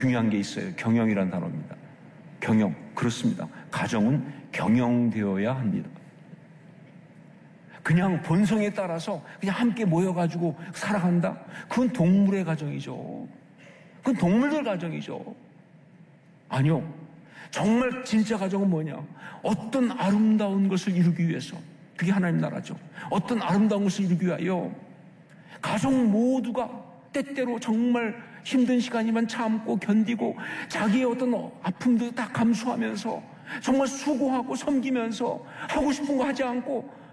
중요한 게 있어요. 경영이라는 단어입니다. 경영. 그렇습니다. 가정은 경영되어야 합니다. 그냥 본성에 따라서 그냥 함께 모여가지고 살아간다? 그건 동물의 가정이죠. 그건 동물들 가정이죠. 아니요. 정말 진짜 가정은 뭐냐? 어떤 아름다운 것을 이루기 위해서, 그게 하나님 나라죠. 어떤 아름다운 것을 이루기 위하여 가족 모두가 때때로 정말 힘든 시간이면 참고 견디고 자기의 어떤 아픔도 다 감수하면서 정말 수고하고 섬기면서 하고 싶은 거 하지 않고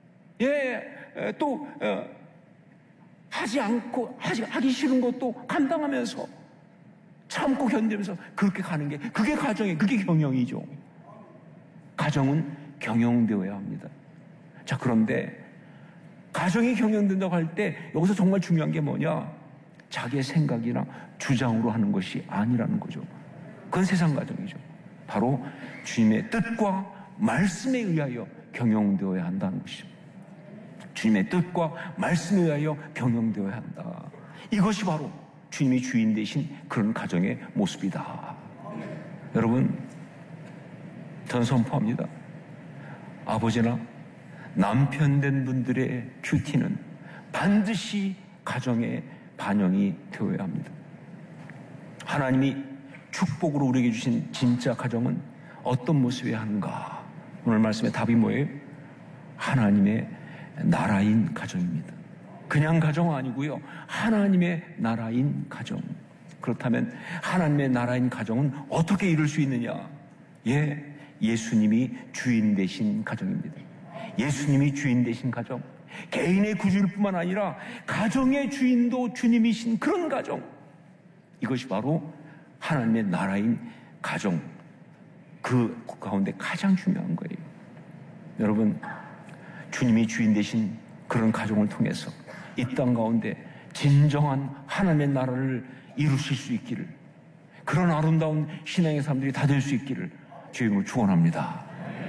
또 하지 않고 하기 싫은 것도 감당하면서 참고 견디면서 그렇게 가는 게 그게 가정이에요. 그게 경영이죠. 가정은 경영되어야 합니다. 자, 그런데 가정이 경영된다고 할 때 여기서 정말 중요한 게 뭐냐? 자기의 생각이나 주장으로 하는 것이 아니라는 거죠. 그건 세상 가정이죠. 바로 주님의 뜻과 말씀에 의하여 경영되어야 한다는 것이죠. 주님의 뜻과 말씀에 의하여 경영되어야 한다. 이것이 바로 주님이 주인 되신 그런 가정의 모습이다. 여러분, 전 선포합니다. 아버지나 남편 된 분들의 큐티는 반드시 가정에 반영이 되어야 합니다. 하나님이 축복으로 우리에게 주신 진짜 가정은 어떤 모습이어야 하는가? 오늘 말씀의 답이 뭐예요? 하나님의 나라인 가정입니다. 그냥 가정 아니고요. 하나님의 나라인 가정. 그렇다면 하나님의 나라인 가정은 어떻게 이룰 수 있느냐? 예수님이 주인 되신 가정입니다. 예수님이 주인 되신 가정. 개인의 구주일 뿐만 아니라 가정의 주인도 주님이신 그런 가정. 이것이 바로 하나님의 나라인 가정. 그 가운데 가장 중요한 거예요. 여러분, 주님이 주인 되신 그런 가정을 통해서 이 땅 가운데 진정한 하나님의 나라를 이루실 수 있기를, 그런 아름다운 신앙의 사람들이 다 될 수 있기를 주의 이름으로 축원합니다.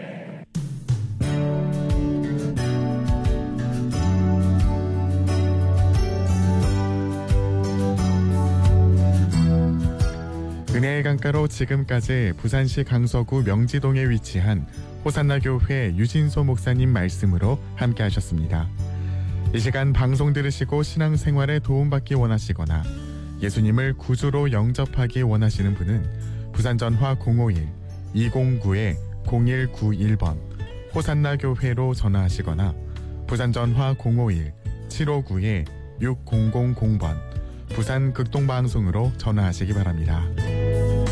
은혜의 강가로 지금까지 부산시 강서구 명지동에 위치한 호산나 교회 유진소 목사님 말씀으로 함께 하셨습니다. 이 시간 방송 들으시고 신앙생활에 도움받기 원하시거나 예수님을 구주로 영접하기 원하시는 분은 부산전화 051-209-0191번 호산나 교회로 전화하시거나 부산전화 051-759-6000번 부산극동방송으로 전화하시기 바랍니다.